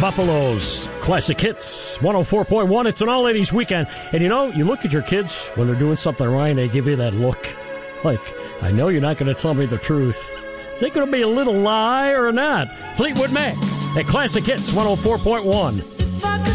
Buffalo's Classic Hits, 104.1. It's an all-ladies weekend. And you know, you look at your kids when they're doing something right, they give you that look. Like, I know you're not going to tell me the truth. Is it going to be a little lie or not? Fleetwood Mac at Classic Hits, 104.1.